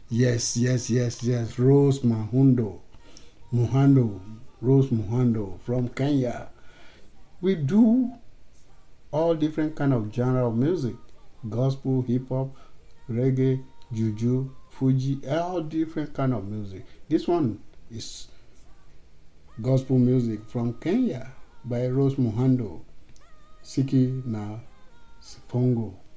Yes. Rose Muhando from Kenya. We do all different kind of genre of music: gospel, hip hop, reggae, juju, Fuji, all different kind of music. This one is gospel music from Kenya by Rose Muhando, Siki na Sifongo.